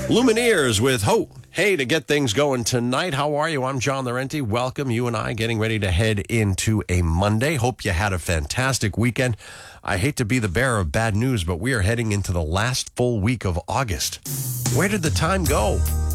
Lumineers with Ho. Hey, to get things going tonight, how are you? I'm John Laurenti. Welcome, you and I getting ready to head into a Monday. Hope you had a fantastic weekend. I hate to be the bearer of bad news, but we are heading into the last full week of August. Where did the time go?